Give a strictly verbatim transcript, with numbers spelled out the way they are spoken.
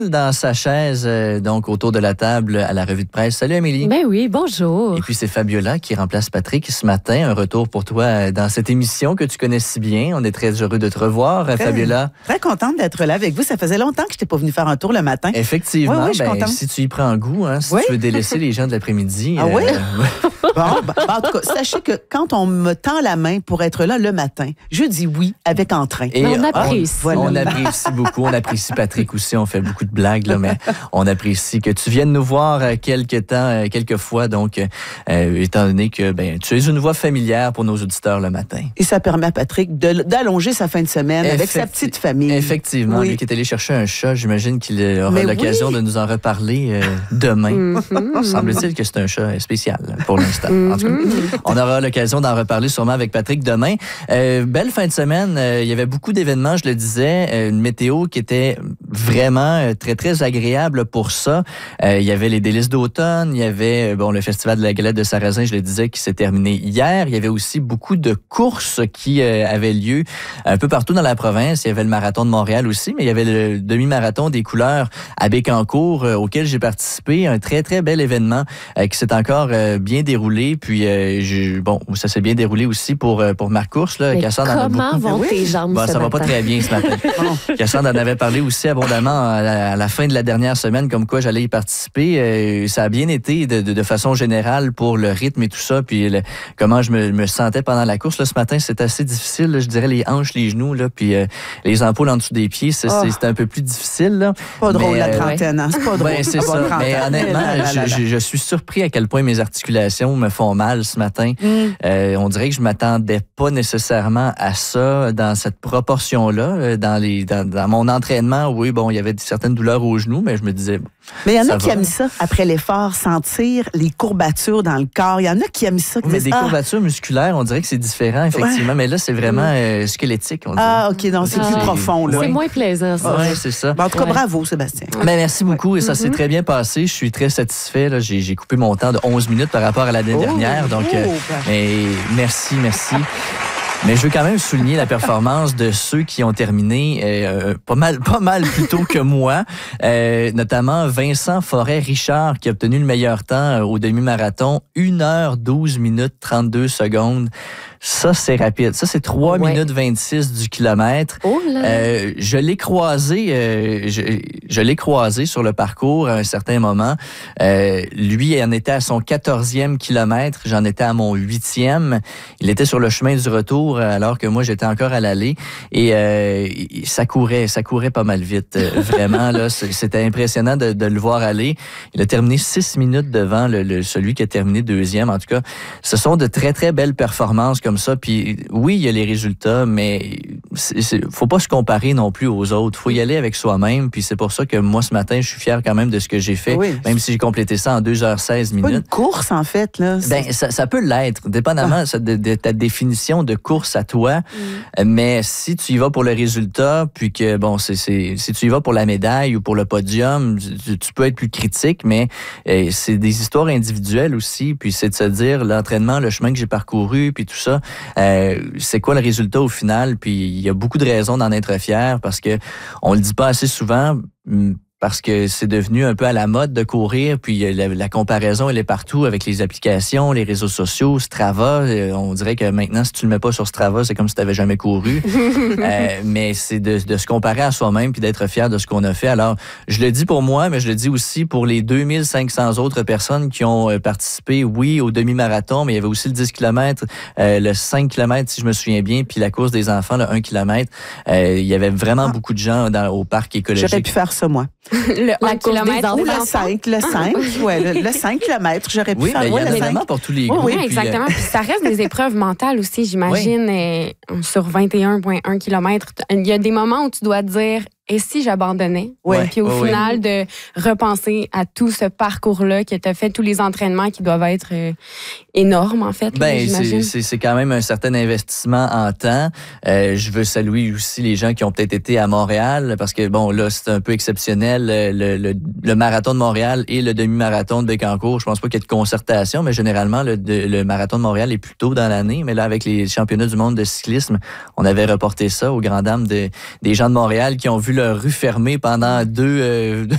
dans sa chaise, euh, donc autour de la table à la revue de presse. Salut Amélie. Ben oui, bonjour. Et puis c'est Fabiola qui remplace Patrick ce matin. Un retour pour toi dans cette émission que tu connais si bien. On est très heureux de te revoir, très, Fabiola. Très contente d'être là avec vous. Ça faisait longtemps que je n'étais pas venue faire un tour le matin. Effectivement. Oui, oui, je suis ben, contente. si tu y prends goût, hein, si oui? tu veux délaisser les gens de l'après-midi. Ah euh, oui? Bon, ben, en tout cas, sachez que quand on me tend la main pour être là le matin, je dis oui avec entrain. Et on apprécie. On, voilà. on apprécie beaucoup. On apprécie Patrick aussi. On fait beaucoup de blagues, là, mais on apprécie que tu viennes nous voir quelque temps, quelques fois. Donc, euh, étant donné que ben, tu es une voix familière pour nos auditeurs le matin. Et ça permet à Patrick de, d'allonger sa fin de semaine Effecti- avec sa petite famille. Effectivement. Oui. Lui qui est allé chercher un chat, j'imagine qu'il aura mais l'occasion oui. de nous en reparler euh, demain. Mm-hmm. Semble-t-il que c'est un chat spécial pour l'instant. Mm-hmm. En tout cas, on aura l'occasion d'en reparler sûrement avec Patrick demain. Euh, belle fin de semaine. Euh, il y avait beaucoup d'événements, je le disais. Euh, une météo qui était vraiment euh, très, très agréable pour ça. Euh, il y avait les délices d'automne. Il y avait bon le festival de la galette de sarrasin, je le disais, qui s'est terminé hier. Il y avait aussi beaucoup de courses qui euh, avaient lieu un peu partout dans la province. Il y avait le marathon de Montréal aussi, mais il y avait le demi-marathon des couleurs à Bécancour euh, auquel j'ai participé. Un très, très bel événement euh, qui s'est encore euh, bien déroulé. Puis, euh, je, bon, ça s'est bien déroulé aussi pour, pour ma course. Là. Cassandre comment vont oui. tes jambes bon, ce ça matin? va pas très bien ce matin. Cassandre en avait parlé aussi abondamment à la, à la fin de la dernière semaine, comme quoi j'allais y participer. Euh, ça a bien été de, de, de façon générale pour le rythme et tout ça. Puis, le, comment je me, me sentais pendant la course. Là, ce matin, c'était assez difficile. Là, je dirais les hanches, les genoux, là, puis euh, les ampoules en dessous des pieds. C'est, oh. c'est un peu plus difficile. Là. Pas drôle, mais, la trentaine. Hein? C'est pas drôle. Ben, c'est ça. Mais honnêtement, là, là, là. Je, je suis surpris à quel point mes articulations me font mal ce matin. Mm. Euh, on dirait que je m'attendais pas nécessairement à ça dans cette proportion-là. Dans, les, dans, dans mon entraînement, oui, bon, il y avait certaines douleurs aux genoux, mais je me disais... Bon, mais il y en a qui va. aiment ça, après l'effort, sentir les courbatures dans le corps. Il y en a qui aiment ça. Qui mais disent, des ah. courbatures musculaires, on dirait que c'est différent, effectivement. Ouais. Mais là, c'est vraiment euh, squelettique, on dirait. Ah, OK, donc c'est ah, plus c'est... profond. Là. C'est moins plaisant, ça. Oui, c'est ça. Ben, en tout cas, ouais. bravo, Sébastien. Ben, merci beaucoup. Et ça mm-hmm. s'est très bien passé. Je suis très satisfait. Là. J'ai, j'ai coupé mon temps de onze minutes par rapport à l'année oh, dernière. Donc, oh, euh, ben. mais merci, merci. Mais je veux quand même souligner la performance de ceux qui ont terminé euh, pas mal pas mal plus tôt que moi, euh, notamment Vincent Forêt-Richard qui a obtenu le meilleur temps au demi-marathon, une heure douze minutes trente-deux secondes. Ça, c'est rapide. Ça, c'est trois ouais. minutes vingt-six du kilomètre. Oh là. Euh, je l'ai croisé, euh, je, je l'ai croisé sur le parcours à un certain moment. Euh, lui, il en était à son quatorzième kilomètre. J'en étais à mon huitième. Il était sur le chemin du retour alors que moi, j'étais encore à l'aller. Et euh, ça courait, ça courait pas mal vite. Vraiment, là, c'était impressionnant de, de le voir aller. Il a terminé six minutes devant le, le, celui qui a terminé deuxième. En tout cas, ce sont de très, très belles performances comme ça. Puis oui, il y a les résultats, mais c'est, c'est, faut pas se comparer non plus aux autres. Faut y aller avec soi-même. Puis c'est pour ça que moi, ce matin, je suis fier quand même de ce que j'ai fait, oui. même si j'ai complété ça en deux heures seize minutes. C'est pas une course, en fait, là. Ben, ça, ça peut l'être, dépendamment ah. de, de ta définition de course à toi. Mm. Mais si tu y vas pour le résultat, puis que, bon, c'est, c'est, si tu y vas pour la médaille ou pour le podium, tu, tu peux être plus critique, mais euh, c'est des histoires individuelles aussi. Puis c'est de se dire, l'entraînement, le chemin que j'ai parcouru, puis tout ça, Euh, c'est quoi le résultat au final? Puis il y a beaucoup de raisons d'en être fier parce que on le dit pas assez souvent. Parce que c'est devenu un peu à la mode de courir, puis la, la comparaison, elle est partout avec les applications, les réseaux sociaux, Strava. On dirait que maintenant, si tu le mets pas sur Strava, c'est comme si tu n'avais jamais couru. euh, mais c'est de, de se comparer à soi-même puis d'être fier de ce qu'on a fait. Alors, je le dis pour moi, mais je le dis aussi pour les deux mille cinq cents autres personnes qui ont participé, oui, au demi-marathon, mais il y avait aussi le dix kilomètres, euh, le cinq kilomètres, si je me souviens bien, puis la course des enfants, le un kilomètre. Euh, il y avait vraiment ah. beaucoup de gens dans, au parc écologique. J'aurais pu faire ça, moi. Le un kilomètre ou le cinq, le cinq, ouais, le, le cinq kilomètres, j'aurais pu oui, faire. Oui, ouais, il y en a vraiment pour tous les goûts. Oui, oui, exactement. Puis, euh... puis ça reste des épreuves mentales aussi, j'imagine, oui. euh, sur vingt et un virgule un kilomètres. Il y a des moments où tu dois te dire, et si j'abandonnais? Ouais. Puis au ouais, final, ouais. de repenser à tout ce parcours-là, que tu as fait tous les entraînements qui doivent être euh, énormes, en fait. Ben, là, c'est, c'est, c'est quand même un certain investissement en temps. Euh, je veux saluer aussi les gens qui ont peut-être été à Montréal, parce que, bon, là, c'est un peu exceptionnel, le, le, le marathon de Montréal et le demi-marathon de Bécancour. Je pense pas qu'il y ait de concertation, mais généralement, le, de, le marathon de Montréal est plus tôt dans l'année. Mais là, avec les championnats du monde de cyclisme, on avait reporté ça aux grandes dames de, des gens de Montréal qui ont vu leur rue fermée pendant deux, euh,